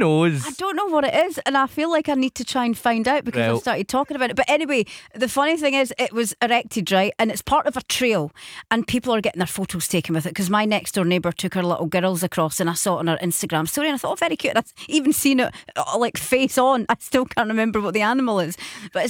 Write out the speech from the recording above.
knows? I don't know what it is, and I feel like I need to try and find out because Well. I've started talking about it. But anyway, the funny thing is, it was erected, right? And it's part of a trail, and people are getting their photos taken with it because my next door neighbour took her little girls across, and I saw it on her Instagram story, and I thought, oh, very cute. And I've even seen it like face on. I still can't remember what the animal is, but